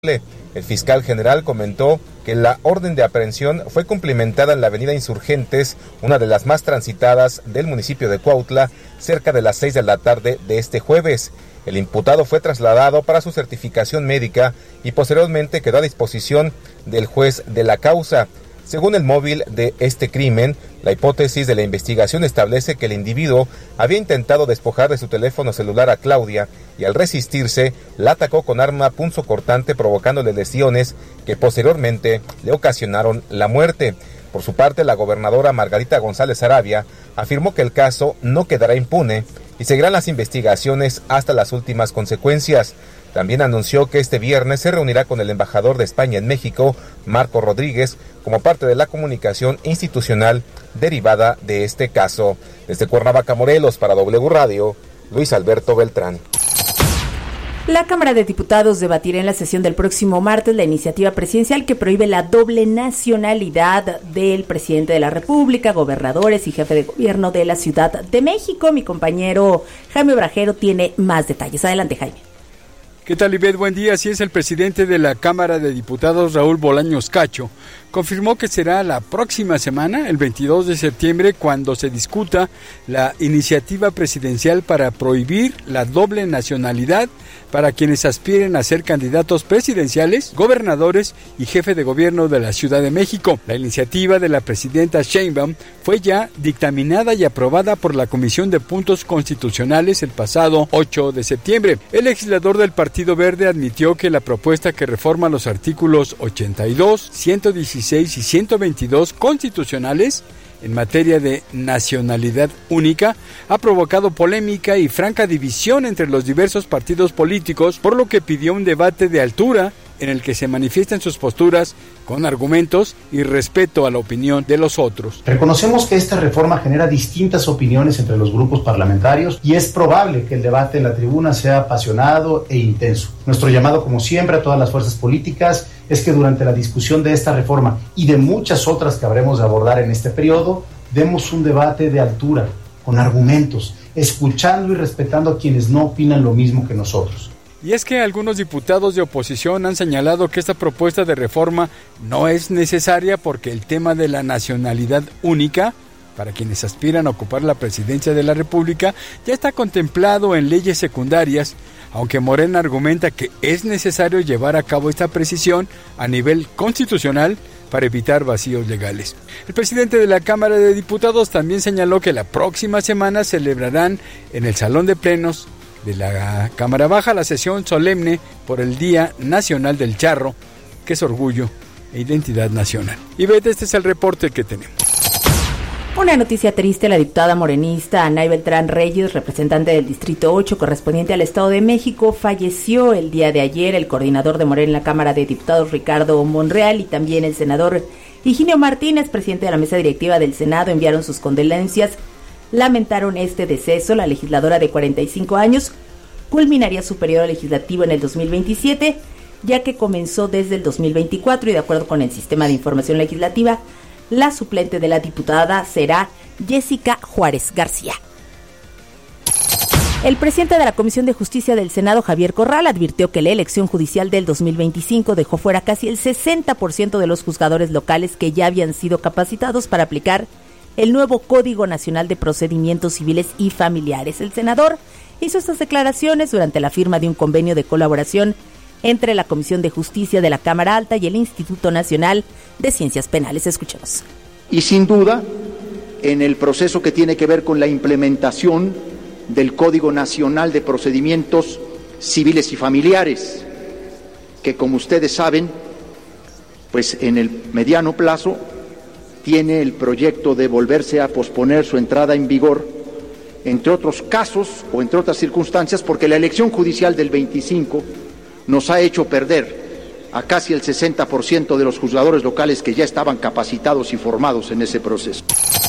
El fiscal general comentó que la orden de aprehensión fue cumplimentada en la avenida Insurgentes, una de las más transitadas del municipio de Cuautla, cerca de las 6 de la tarde de este jueves. El imputado fue trasladado para su certificación médica y posteriormente quedó a disposición del juez de la causa. Según el móvil de este crimen, la hipótesis de la investigación establece que el individuo había intentado despojar de su teléfono celular a Claudia y al resistirse, la atacó con arma punzocortante provocándole lesiones que posteriormente le ocasionaron la muerte. Por su parte, la gobernadora Margarita González Arabia afirmó que el caso no quedará impune y seguirán las investigaciones hasta las últimas consecuencias. También anunció que este viernes se reunirá con el embajador de España en México, Marco Rodríguez, como parte de la comunicación institucional derivada de este caso. Desde Cuernavaca, Morelos, para W Radio, Luis Alberto Beltrán. La Cámara de Diputados debatirá en la sesión del próximo martes la iniciativa presidencial que prohíbe la doble nacionalidad del presidente de la República, gobernadores y jefe de gobierno de la Ciudad de México. Mi compañero Jaime Obrajero tiene más detalles. Adelante, Jaime. ¿Qué tal, Ivette? Buen día. Así es, el presidente de la Cámara de Diputados, Raúl Bolaños Cacho, confirmó que será la próxima semana, el 22 de septiembre, cuando se discuta la iniciativa presidencial para prohibir la doble nacionalidad para quienes aspiren a ser candidatos presidenciales, gobernadores y jefe de gobierno de la Ciudad de México. La iniciativa de la presidenta Sheinbaum fue ya dictaminada y aprobada por la Comisión de Puntos Constitucionales el pasado 8 de septiembre. El legislador del Partido Verde admitió que la propuesta que reforma los artículos 82, 116 y 122 constitucionales en materia de nacionalidad única ha provocado polémica y franca división entre los diversos partidos políticos, por lo que pidió un debate de altura en el que se manifiesten sus posturas con argumentos y respeto a la opinión de los otros. Reconocemos que esta reforma genera distintas opiniones entre los grupos parlamentarios y es probable que el debate en la tribuna sea apasionado e intenso. Nuestro llamado, como siempre, a todas las fuerzas políticas es que durante la discusión de esta reforma y de muchas otras que habremos de abordar en este periodo, demos un debate de altura, con argumentos, escuchando y respetando a quienes no opinan lo mismo que nosotros. Y es que algunos diputados de oposición han señalado que esta propuesta de reforma no es necesaria porque el tema de la nacionalidad única para quienes aspiran a ocupar la presidencia de la República ya está contemplado en leyes secundarias, aunque Morena argumenta que es necesario llevar a cabo esta precisión a nivel constitucional para evitar vacíos legales. El presidente de la Cámara de Diputados también señaló que la próxima semana celebrarán en el Salón de Plenos de la Cámara Baja la sesión solemne por el Día Nacional del Charro, que es orgullo e identidad nacional. Y Ivette, este es el reporte que tenemos. Una noticia triste: la diputada morenista Anay Beltrán Reyes, representante del Distrito 8, correspondiente al Estado de México, falleció el día de ayer. El coordinador de Morena en la Cámara de Diputados, Ricardo Monreal, y también el senador Higinio Martínez, presidente de la mesa directiva del Senado, enviaron sus condolencias. Lamentaron este deceso. La legisladora de 45 años culminaría su periodo legislativo en el 2027, ya que comenzó desde el 2024 y de acuerdo con el Sistema de Información Legislativa, la suplente de la diputada será Jessica Juárez García. El presidente de la Comisión de Justicia del Senado, Javier Corral, advirtió que la elección judicial del 2025 dejó fuera casi el 60% de los juzgadores locales que ya habían sido capacitados para aplicar el nuevo Código Nacional de Procedimientos Civiles y Familiares. El senador hizo estas declaraciones durante la firma de un convenio de colaboración entre la Comisión de Justicia de la Cámara Alta y el Instituto Nacional de Ciencias Penales. Escuchemos. Y sin duda, en el proceso que tiene que ver con la implementación del Código Nacional de Procedimientos Civiles y Familiares, que como ustedes saben, pues en el mediano plazo tiene el proyecto de volverse a posponer su entrada en vigor, entre otros casos o entre otras circunstancias, porque la elección judicial del 25 nos ha hecho perder a casi el 60% de los juzgadores locales que ya estaban capacitados y formados en ese proceso.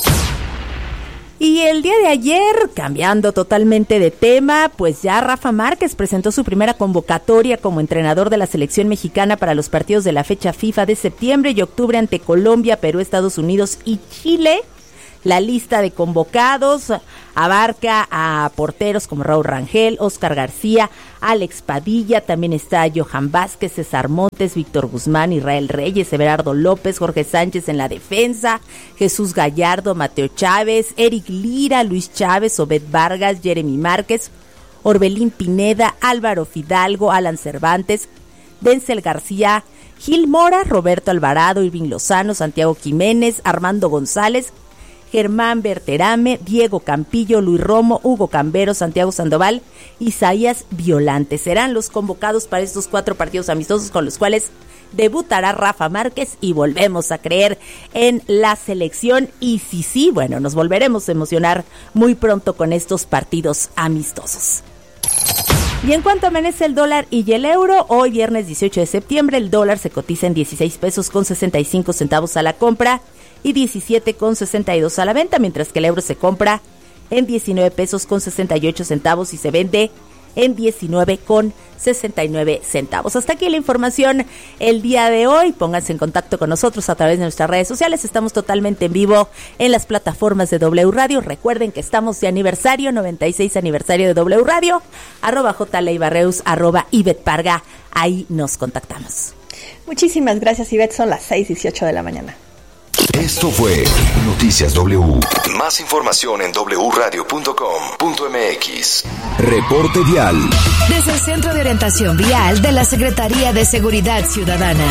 Y el día de ayer, cambiando totalmente de tema, pues ya Rafa Márquez presentó su primera convocatoria como entrenador de la selección mexicana para los partidos de la fecha FIFA de septiembre y octubre ante Colombia, Perú, Estados Unidos y Chile. La lista de convocados abarca a porteros como Raúl Rangel, Óscar García, Alex Padilla, también está Johan Vázquez, César Montes, Víctor Guzmán, Israel Reyes, Everardo López, Jorge Sánchez en la defensa, Jesús Gallardo, Mateo Chávez, Eric Lira, Luis Chávez, Obed Vargas, Jeremy Márquez, Orbelín Pineda, Álvaro Fidalgo, Alan Cervantes, Denzel García, Gil Mora, Roberto Alvarado, Irving Lozano, Santiago Jiménez, Armando González, Germán Berterame, Diego Campillo, Luis Romo, Hugo Cambero, Santiago Sandoval, Isaías Violante. Serán los convocados para estos 4 partidos amistosos con los cuales debutará Rafa Márquez y volvemos a creer en la selección. Y sí, bueno, nos volveremos a emocionar muy pronto con estos partidos amistosos. Y en cuanto amanece el dólar y el euro, hoy viernes 18 de septiembre, el dólar se cotiza en 16 pesos con 65 centavos a la compra y 17 con 62 a la venta, mientras que el euro se compra en 19 pesos con 68 centavos y se vende en 19 con 69 centavos. Hasta aquí la información el día de hoy. Pónganse en contacto con nosotros a través de nuestras redes sociales. Estamos totalmente en vivo en las plataformas de W Radio. Recuerden que estamos de aniversario, 96 aniversario de W Radio, @jleibarreus, @Ivette Parga. Ahí nos contactamos. Muchísimas gracias, Ivette. Son las 6:18 de la mañana. Esto fue Noticias W. Más información en wradio.com.mx. Reporte vial. Desde el Centro de Orientación Vial de la Secretaría de Seguridad Ciudadana.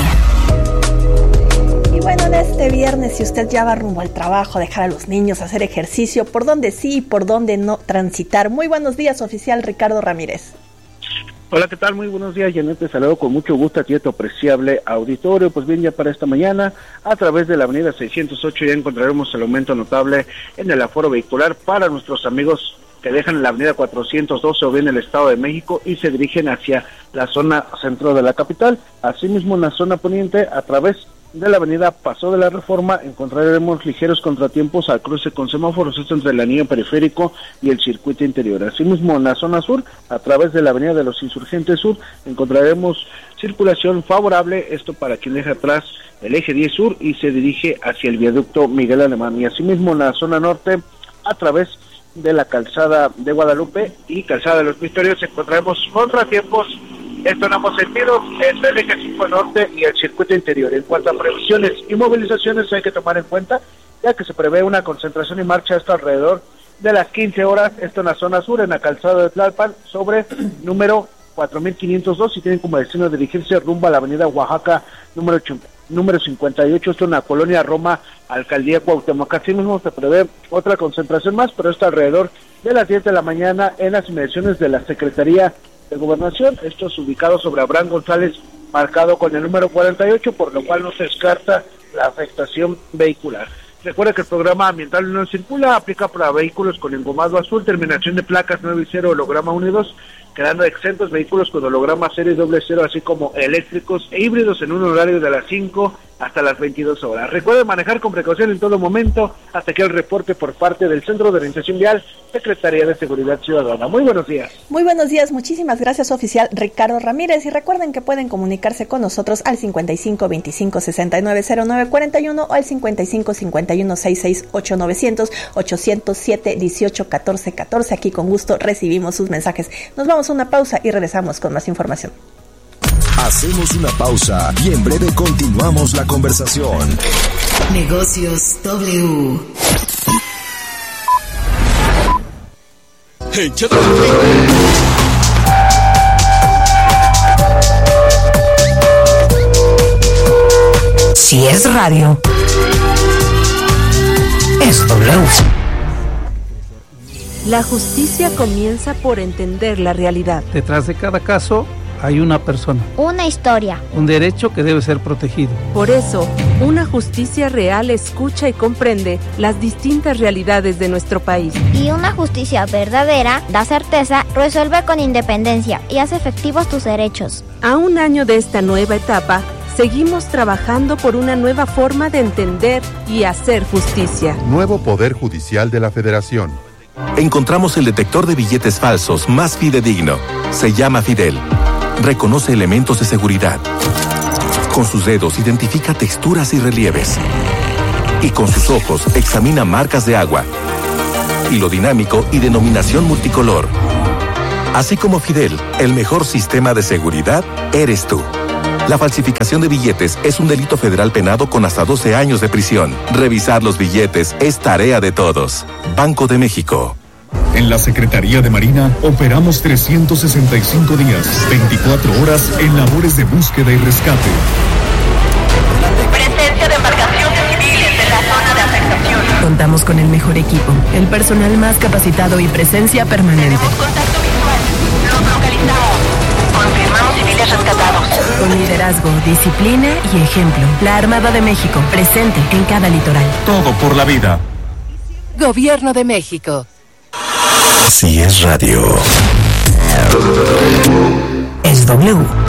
Y bueno, en este viernes, si usted ya va rumbo al trabajo, dejar a los niños, hacer ejercicio, por dónde sí y por dónde no transitar. Muy buenos días, oficial Ricardo Ramírez. Hola, ¿qué tal? Muy buenos días, Janet. Te saludo con mucho gusto a ti, tu apreciable auditorio. Pues bien, ya para esta mañana, a través de la avenida 608 ya encontraremos el aumento notable en el aforo vehicular para nuestros amigos que dejan la avenida 412 o bien el Estado de México y se dirigen hacia la zona centro de la capital. Asimismo, en la zona poniente, a través de la avenida Paso de la Reforma, encontraremos ligeros contratiempos al cruce con semáforos, esto entre el anillo periférico y el circuito interior. Asimismo, en la zona sur, a través de la avenida de los Insurgentes Sur, encontraremos circulación favorable, esto para quien deja atrás el eje 10 sur y se dirige hacia el viaducto Miguel Alemán. Y asimismo, en la zona norte, a través de la calzada de Guadalupe y calzada de los Misterios, encontraremos contratiempos, esto en ambos sentidos, entre el eje 5 norte y el circuito interior. En cuanto a previsiones y movilizaciones, hay que tomar en cuenta, ya que se prevé una concentración y marcha esto alrededor de las 15 horas, esto en la zona sur, en la calzada de Tlalpan, sobre número 4502, y tienen como destino dirigirse rumbo a la avenida Oaxaca, número 58, esto en la colonia Roma, alcaldía Cuauhtémoc. Así mismo se prevé otra concentración más, pero esto alrededor de las 10 de la mañana en las inmediaciones de la Secretaría de Gobernación, estos ubicados sobre Abraham González, marcado con el número 48, por lo cual no se descarta la afectación vehicular. Recuerda que el programa ambiental no circula, aplica para vehículos con engomado azul, terminación de placas 9 y 0, holograma 1 y 2, quedando exentos vehículos con holograma 0 y doble 0, así como eléctricos e híbridos en un horario de las 5 hasta las 22 horas. Recuerde manejar con precaución en todo momento, hasta que el reporte por parte del Centro de Orientación Vial, Secretaría de Seguridad Ciudadana. Muy buenos días. Muy buenos días, muchísimas gracias, oficial Ricardo Ramírez, y recuerden que pueden comunicarse con nosotros al 55 25 69 09 41 o al 55 51 66 8900 807 18 14 14. Aquí con gusto recibimos sus mensajes. Nos vamos a una pausa y regresamos con más información. Hacemos una pausa y en breve continuamos la conversación. Negocios W. Si es radio, es W. La justicia comienza por entender la realidad. Detrás de cada caso hay una persona, una historia, un derecho que debe ser protegido. Por eso, una justicia real escucha y comprende las distintas realidades de nuestro país. Y una justicia verdadera da certeza, resuelve con independencia y hace efectivos tus derechos. A un año de esta nueva etapa, seguimos trabajando por una nueva forma de entender y hacer justicia. Nuevo Poder Judicial de la Federación. Encontramos el detector de billetes falsos más fidedigno. Se llama Fidel. Reconoce elementos de seguridad. Con sus dedos identifica texturas y relieves. y con sus ojos examina marcas de agua, hilo dinámico y denominación multicolor. Así como Fidel, el mejor sistema de seguridad eres tú. La falsificación de billetes es un delito federal penado con hasta 12 años de prisión. Revisar los billetes es tarea de todos. Banco de México. En la Secretaría de Marina operamos 365 días, 24 horas en labores de búsqueda y rescate. Presencia de embarcaciones civiles en la zona de afectación. Contamos con el mejor equipo, el personal más capacitado y presencia permanente. Tenemos contacto visual. Los localizamos. Confirmamos civiles rescatados. Con liderazgo, disciplina y ejemplo. La Armada de México, presente en cada litoral. Todo por la vida. Gobierno de México. Si es radio. Es W.